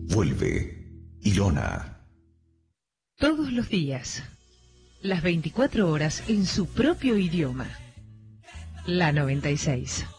Vuelve Ilona. Todos los días, las 24 horas en su propio idioma. La 96.